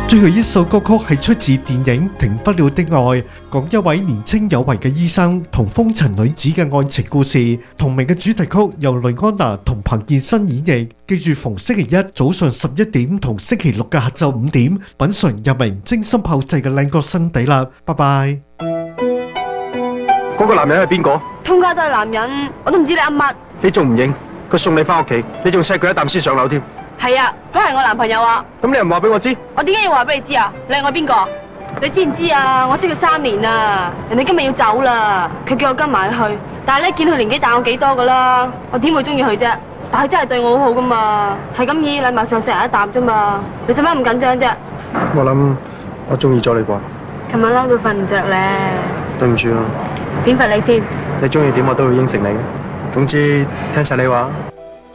最後一首歌曲係出自電影《停不了的愛》，講一位年青有為嘅醫生同風塵女子嘅愛情故事。同名嘅主題曲由雷安娜同彭健新演繹。記住逢星期一早上11點同星期六嘅下晝5點，品嚐入名精心炮製嘅靚歌新底啦！拜拜。 嗰個男人係邊個？ 通街都係男人，我都唔知你噏乜。 你仲唔認？佢送你翻屋企，你仲錫佢一啖先上樓添。 係啊，佢係我男朋友啊。 咁你又唔話俾我知？ 我點解要話俾你知啊？你係我邊個？你知唔知啊？我識佢3年啦，人哋今日要走啦，佢叫我跟埋去。但係咧，見佢年紀大我幾多噶啦，我點會中意佢啫？但係真係對我好好噶嘛，係咁以禮貌上錫人一啖啫嘛。你使乜咁緊張啫？ 我諗我中意咗你啩。 琴晚嬲到瞓唔着咧。 對唔住啊。 點罰你先？ 你中意點我都會應承你嘅。總之聽晒你話。